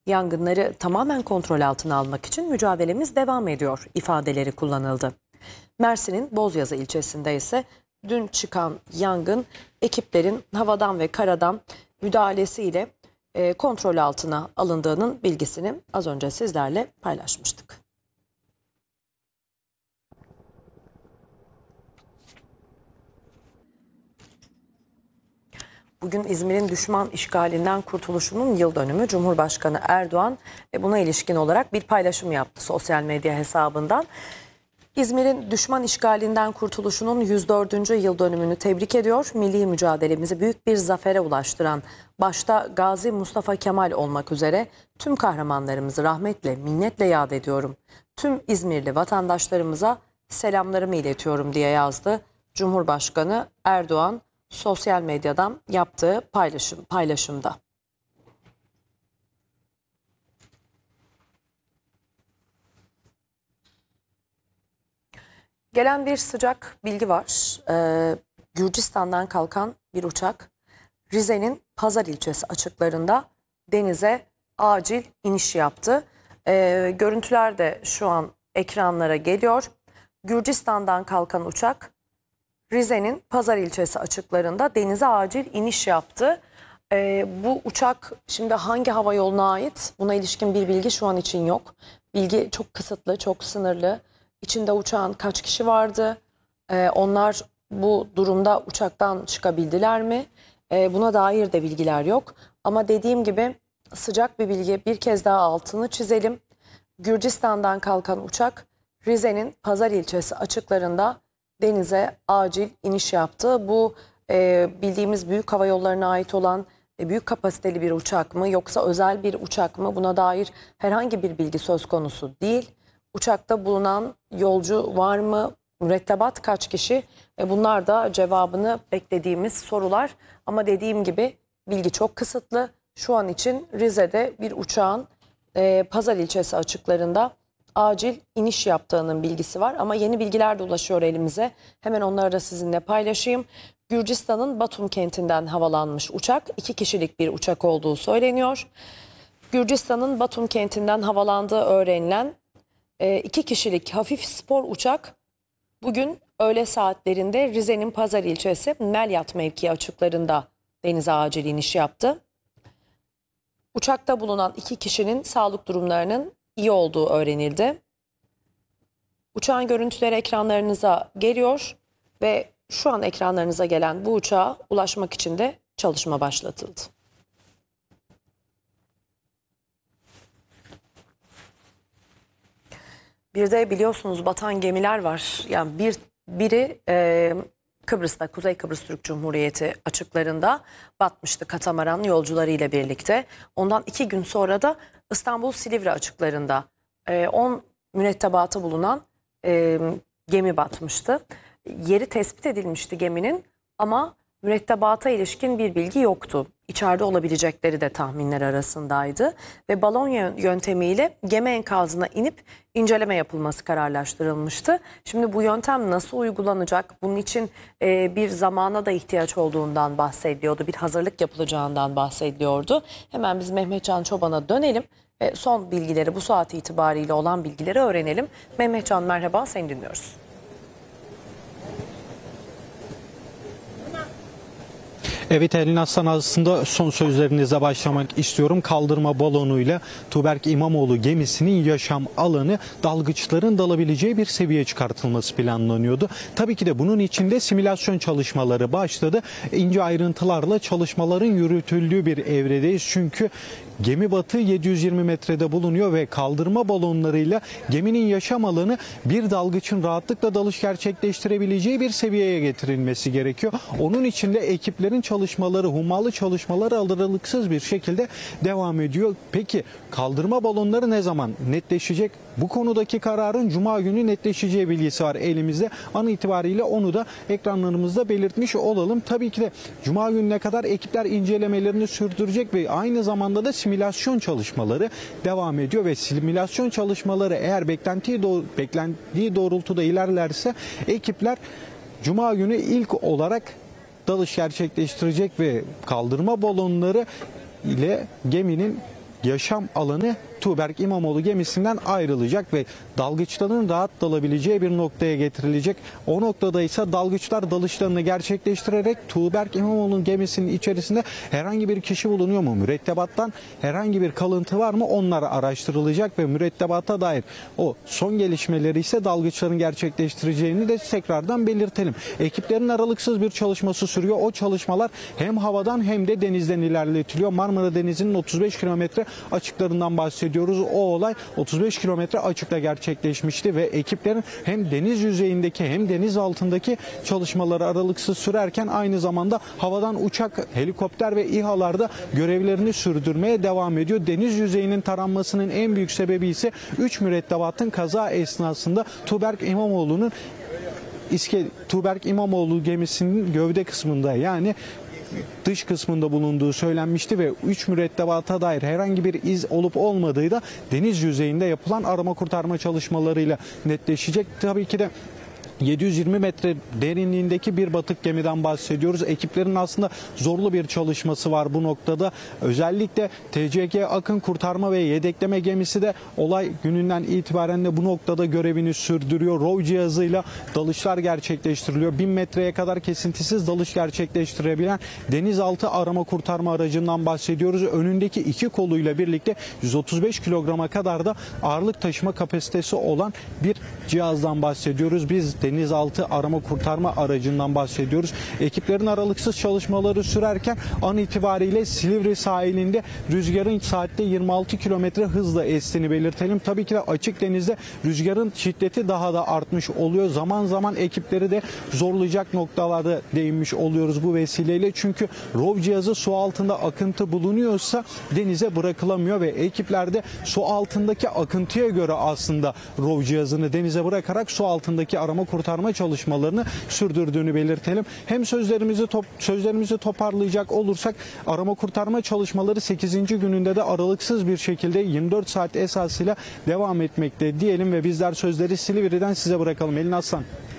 Yangınları tamamen kontrol altına almak için mücadelemiz devam ediyor ifadeleri kullanıldı. Mersin'in Bozyazı ilçesinde ise dün çıkan yangın ekiplerin havadan ve karadan müdahalesiyle kontrol altına alındığının bilgisini az önce sizlerle paylaşmıştık. Bugün İzmir'in düşman işgalinden kurtuluşunun yıl dönümü. Cumhurbaşkanı Erdoğan buna ilişkin olarak bir paylaşım yaptı sosyal medya hesabından. İzmir'in düşman işgalinden kurtuluşunun 104. yıl dönümünü tebrik ediyor. Milli mücadelemizi büyük bir zafere ulaştıran başta Gazi Mustafa Kemal olmak üzere tüm kahramanlarımızı rahmetle, minnetle yad ediyorum. Tüm İzmirli vatandaşlarımıza selamlarımı iletiyorum diye yazdı Cumhurbaşkanı Erdoğan sosyal medyadan yaptığı paylaşımda. Gelen bir sıcak bilgi var. Gürcistan'dan kalkan bir uçak Rize'nin Pazar ilçesi açıklarında denize acil iniş yaptı. Görüntüler de şu an ekranlara geliyor. Gürcistan'dan kalkan uçak Rize'nin Pazar ilçesi açıklarında denize acil iniş yaptı. Bu uçak şimdi hangi hava yoluna ait? Buna ilişkin bir bilgi şu an için yok. Bilgi çok kısıtlı, çok sınırlı. İçinde uçağın kaç kişi vardı? Onlar bu durumda uçaktan çıkabildiler mi? Buna dair de bilgiler yok. Ama dediğim gibi sıcak bir bilgi, bir kez daha altını çizelim. Gürcistan'dan kalkan uçak Rize'nin Pazar ilçesi açıklarında denize acil iniş yaptı. Bu bildiğimiz büyük hava yollarına ait olan büyük kapasiteli bir uçak mı yoksa özel bir uçak mı? Buna dair herhangi bir bilgi söz konusu değil. Uçakta bulunan yolcu var mı? Mürettebat kaç kişi? Bunlar da cevabını beklediğimiz sorular. Ama dediğim gibi bilgi çok kısıtlı. Şu an için Rize'de bir uçağın Pazar ilçesi açıklarında acil iniş yaptığının bilgisi var. Ama yeni bilgiler de ulaşıyor elimize. Hemen onları da sizinle paylaşayım. Gürcistan'ın Batum kentinden havalanmış uçak 2 kişilik bir uçak olduğu söyleniyor. Gürcistan'ın Batum kentinden havalandığı öğrenilen 2 kişilik hafif spor uçak bugün öğle saatlerinde Rize'nin Pazar ilçesi Melyat mevkii açıklarında denize acil iniş yaptı. Uçakta bulunan 2 kişinin sağlık durumlarının iyi olduğu öğrenildi. Uçağın görüntüleri ekranlarınıza geliyor ve şu an ekranlarınıza gelen bu uçağa ulaşmak için de çalışma başlatıldı. Bir de biliyorsunuz batan gemiler var. Yani biri Kıbrıs'ta, Kuzey Kıbrıs Türk Cumhuriyeti açıklarında batmıştı katamaran yolcularıyla birlikte. Ondan 2 gün sonra da İstanbul Silivri açıklarında 10 mürettebatı bulunan gemi batmıştı. Yeri tespit edilmişti geminin ama mürettebata ilişkin bir bilgi yoktu. İçeride olabilecekleri de tahminler arasındaydı ve balon yöntemiyle gemi enkazına inip inceleme yapılması kararlaştırılmıştı. Şimdi bu yöntem nasıl uygulanacak? Bunun için bir zamana da ihtiyaç olduğundan bahsediliyordu. Bir hazırlık yapılacağından bahsediliyordu. Hemen biz Mehmetcan Çoban'a dönelim ve son bilgileri bu saat itibariyle olan bilgileri öğrenelim. Mehmetcan merhaba, seni dinliyoruz. Evet Elin Aslan, aslında son sözlerinize başlamak istiyorum. Kaldırma balonuyla Tuğberk İmamoğlu gemisinin yaşam alanı dalgıçların dalabileceği bir seviyeye çıkartılması planlanıyordu. Tabii ki de bunun içinde simülasyon çalışmaları başladı. İnce ayrıntılarla çalışmaların yürütüldüğü bir evredeyiz. Çünkü gemi batı 720 metrede bulunuyor ve kaldırma balonlarıyla geminin yaşam alanı bir dalgıçın rahatlıkla dalış gerçekleştirebileceği bir seviyeye getirilmesi gerekiyor. Onun için de ekiplerin çalışmaları, hummalı çalışmaları aralıksız bir şekilde devam ediyor. Peki kaldırma balonları ne zaman netleşecek? Bu konudaki kararın Cuma günü netleşeceği bilgisi var elimizde. An itibariyle onu da ekranlarımızda belirtmiş olalım. Tabii ki de Cuma gününe kadar ekipler incelemelerini sürdürecek ve aynı zamanda da simülasyon çalışmaları devam ediyor ve simülasyon çalışmaları eğer beklendiği doğrultuda ilerlerse ekipler Cuma günü ilk olarak dalış gerçekleştirecek ve kaldırma balonları ile geminin yaşam alanı Tuğberk İmamoğlu gemisinden ayrılacak ve dalgıçların rahat dalabileceği bir noktaya getirilecek. O noktada ise dalgıçlar dalışlarını gerçekleştirerek Tuğberk İmamoğlu'nun gemisinin içerisinde herhangi bir kişi bulunuyor mu? Mürettebattan herhangi bir kalıntı var mı? Onlar araştırılacak ve mürettebata dair o son gelişmeleri ise dalgıçların gerçekleştireceğini de tekrardan belirtelim. Ekiplerin aralıksız bir çalışması sürüyor. O çalışmalar hem havadan hem de denizden ilerletiliyor. Marmara Denizi'nin 35 kilometre açıklarından bahsediyoruz. O olay 35 kilometre açıkta gerçekleşmişti ve ekiplerin hem deniz yüzeyindeki hem deniz altındaki çalışmaları aralıksız sürerken aynı zamanda havadan uçak, helikopter ve İHA'larda görevlerini sürdürmeye devam ediyor. Deniz yüzeyinin taranmasının en büyük sebebi ise 3 mürettebatın kaza esnasında Tuğberk İmamoğlu gemisinin gövde kısmında, yani dış kısmında bulunduğu söylenmişti ve 3 mürettebata dair herhangi bir iz olup olmadığı da deniz yüzeyinde yapılan arama kurtarma çalışmalarıyla netleşecek. Tabii ki de 720 metre derinliğindeki bir batık gemiden bahsediyoruz. Ekiplerin aslında zorlu bir çalışması var bu noktada. Özellikle TCG Akın Kurtarma ve Yedekleme gemisi de olay gününden itibaren de bu noktada görevini sürdürüyor. ROV cihazıyla dalışlar gerçekleştiriliyor. 1000 metreye kadar kesintisiz dalış gerçekleştirebilen denizaltı arama kurtarma aracından bahsediyoruz. Önündeki 2 koluyla birlikte 135 kilograma kadar da ağırlık taşıma kapasitesi olan bir cihazdan bahsediyoruz. Biz denizaltı arama kurtarma aracından bahsediyoruz. Ekiplerin aralıksız çalışmaları sürerken an itibariyle Silivri sahilinde rüzgarın saatte 26 kilometre hızla estiğini belirtelim. Tabii ki de açık denizde rüzgarın şiddeti daha da artmış oluyor. Zaman zaman ekipleri de zorlayacak noktalarda değinmiş oluyoruz bu vesileyle. Çünkü ROV cihazı su altında akıntı bulunuyorsa denize bırakılamıyor ve ekipler de su altındaki akıntıya göre aslında ROV cihazını denize bırakarak su altındaki arama kurtarma çalışmalarını sürdürdüğünü belirtelim. Hem sözlerimizi toparlayacak olursak arama kurtarma çalışmaları 8. gününde de aralıksız bir şekilde 24 saat esasıyla devam etmekte diyelim ve bizler sözleri Silivri'den size bırakalım. Elin Aslan.